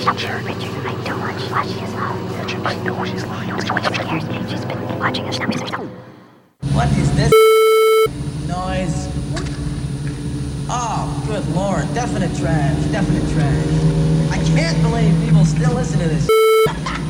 Richard, I don't want you. She is lying. Richard, I know she's lying. Who cares? She's been watching us. What is this noise? Oh, good lord. Definite trash. I can't believe people still listen to this.